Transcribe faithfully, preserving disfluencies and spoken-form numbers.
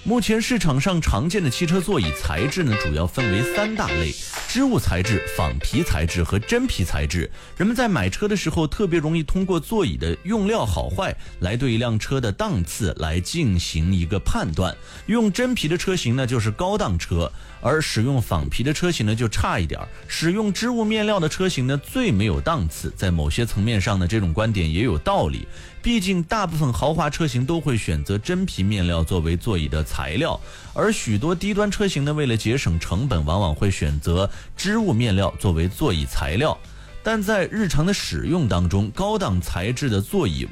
目前市场上常见的汽车座椅材质呢，主要分为三大类：织物材质、仿皮材质和真皮材质。人们在买车的时候，特别容易通过座椅的用料好坏来对一辆车的档次来进行一个判断。用真皮的车型呢，就是高档车，而使用仿皮的车型呢，就差一点。使用织物面料的车型呢，最没有档次。在某些层面上呢，这种观点也有道理。毕竟大部分豪华车型都会选择真皮面料作为座椅的材料，而许多低端车型呢，为了节省成本，往往会选择织物面料作为座椅材料。但在日常的使用当中，高档材质的座椅